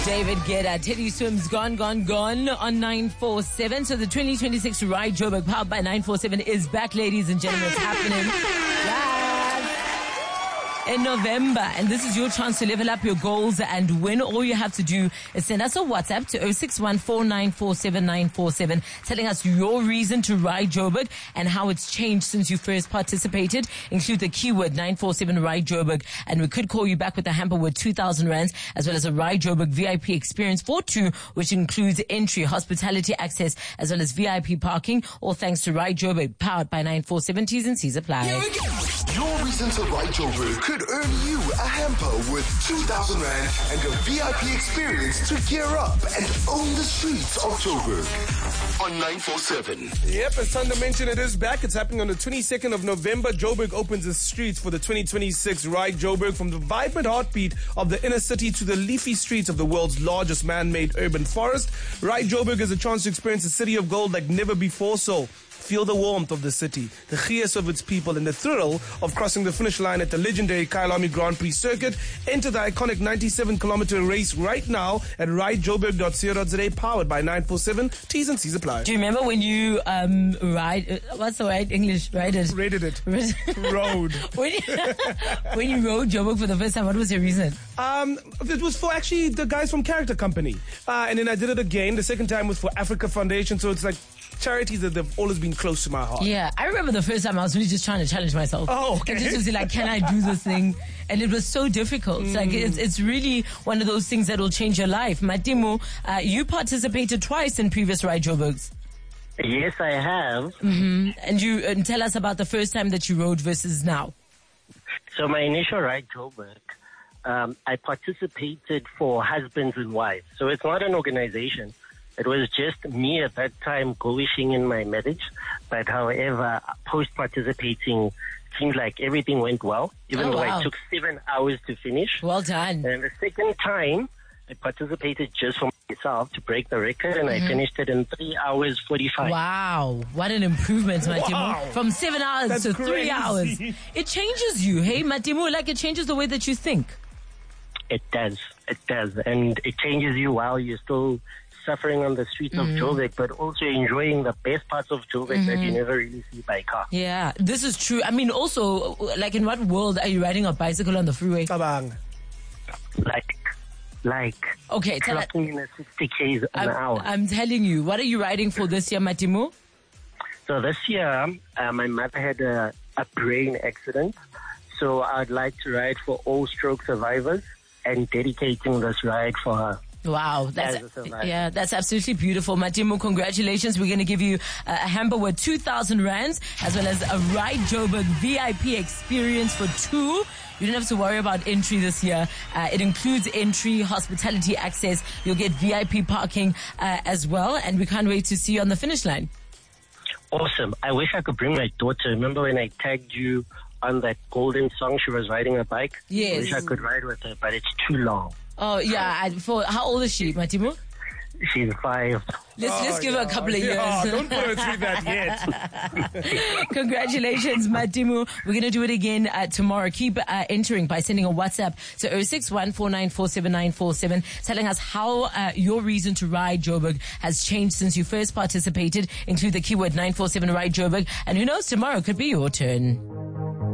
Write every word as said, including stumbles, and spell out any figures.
David Guetta, Teddy Swims, Gone, Gone, Gone on nine four seven. So the twenty twenty-six Ride Joburg powered by nine four seven is back, ladies and gentlemen. It's happening live in November. And this is your chance to level up your goals and win. All you have to do is send us a WhatsApp to zero six one four nine four seven nine four seven telling us your reason to Ride Joburg and how it's changed since you first participated. Include the keyword nine four seven Ride Joburg, and we could call you back with a hamper worth two thousand rands as well as a Ride Joburg V I P experience for two, which includes entry, hospitality access as well as V I P parking, all thanks to Ride Joburg powered by nine four seven. T's and C's apply. Your reason to Ride Joburg could earn you a hamper with two thousand rand and a V I P experience to gear up and own the streets of Joburg on nine four seven. Yep, as Sandra mentioned, it is back. It's happening on the twenty-second of November. Joburg opens its streets for the twenty twenty-six Ride Joburg, from the vibrant heartbeat of the inner city to the leafy streets of the world's largest man-made urban forest. Ride Joburg is a chance to experience a city of gold like never before. So feel the warmth of the city, the gees of its people, and the thrill of crossing the finish line at the legendary Kyalami Grand Prix circuit. Enter the iconic ninety-seven kilometer race right now at ride joburg dot co dot za, powered by nine four seven. T's and C's apply. Do you remember when you um ride? Uh, what's the right English? Ride it. Rated it. Road. when, you, when you rode Joburg for the first time, what was your reason? Um, it was for actually the guys from Character Company, uh, and then I did it again. The second time was for Africa Foundation. So it's like charities that have always been close to my heart. Yeah, I remember the first time I was really just trying to challenge myself. Oh, okay. And just to see, like, can I do this thing? And it was so difficult. Mm. Like, it's, it's really one of those things that will change your life. Matimo, uh, you participated twice in previous Ride Joburgs. Yes, I have. Mm-hmm. And you and tell us about the first time that you rode versus now. So my initial Ride Joburg, um, I participated for husbands and wives. So it's not an organization. It was just me at that time wishing in my marriage. But however, post-participating, seemed like everything went well, even oh, though wow. it took seven hours to finish. Well done. And the second time, I participated just for myself to break the record, and mm-hmm. I finished it in three hours forty-five. Wow, what an improvement, Matimo. Wow. From seven hours That's to crazy. three hours. It changes you, hey, Matimo, like it changes the way that you think. It does. It does. And it changes you while you're still suffering on the streets mm-hmm. of Joburg, but also enjoying the best parts of Joburg mm-hmm. that you never really see by car. Yeah, this is true. I mean, also, like, in what world are you riding a bicycle on the freeway? Tabang. Like, like, okay, tell clocking in a sixty k's an I'm, hour. I'm telling you, what are you riding for this year, Matimo? So this year, uh, my mother had a, a brain accident, so I'd like to ride for all stroke survivors and dedicating this ride for her. Wow, that's yeah, that's absolutely beautiful. Matimo, congratulations. We're going to give you a hamper worth two thousand rands as well as a Ride Joburg V I P experience for two. You don't have to worry about entry this year. Uh, it includes entry, hospitality access. You'll get V I P parking uh, as well, and we can't wait to see you on the finish line. Awesome. I wish I could bring my daughter. Remember when I tagged you on that golden song? She was riding a bike. Yes. I wish I could ride with her, but it's too long. Oh, yeah. I, for how old is she, Matimo? She's five. Let's, oh, let's give yeah. her a couple of years. Yeah, don't put her through that yet. Congratulations, Matimo. We're going to do it again uh, tomorrow. Keep uh, entering by sending a WhatsApp to zero six one four nine four seven nine four seven, telling us how uh, your reason to Ride Joburg has changed since you first participated. Include the keyword nine four seven Ride Joburg. And who knows, tomorrow could be your turn.